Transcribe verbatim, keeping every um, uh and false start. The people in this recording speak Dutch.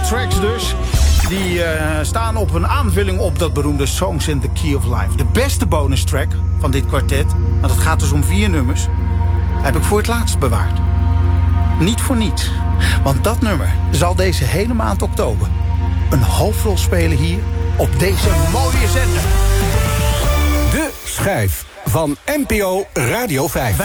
tracks dus. Die uh, staan op een aanvulling op dat beroemde Songs in the Key of Life. De beste bonus track van dit kwartet, want het gaat dus om vier nummers, heb ik voor het laatst bewaard. Niet voor niets, want dat nummer zal deze hele maand oktober een hoofdrol spelen hier op deze mooie zender. De schijf van N P O Radio vijf.